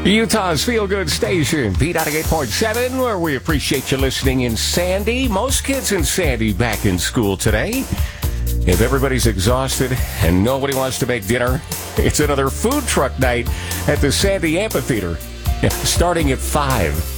Utah's feel-good station, B98.7, where we appreciate you listening in Sandy. Most kids in Sandy back in school today. If everybody's exhausted and nobody wants to make dinner, it's another food truck night at the Sandy Amphitheater, starting at 5.